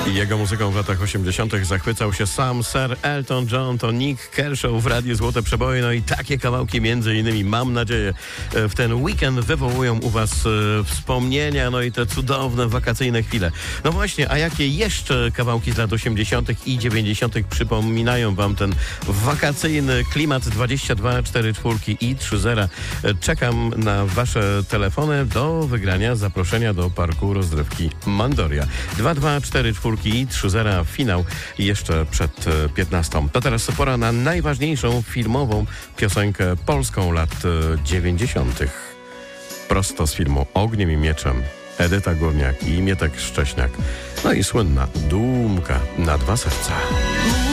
Jego muzyką w latach 80. zachwycał się sam Sir Elton John, to Nick Kershaw w Radiu Złote Przeboje, no i takie kawałki między innymi, mam nadzieję, w ten weekend wywołują u Was wspomnienia, no i te cudowne wakacyjne chwile. No właśnie, a jakie jeszcze kawałki z lat 80. i 90. przypominają Wam ten wakacyjny klimat? 22 44 i 30. Czekam na Wasze telefony do wygrania zaproszenia do parku rozrywki Mandoria. 2244 i 30, finał jeszcze przed 15. To teraz pora na najważniejszą filmową piosenkę polską lat 90. Prosto z filmu Ogniem i Mieczem. Edyta Górniak i Mietek Szcześniak. No i słynna Dumka na dwa serca.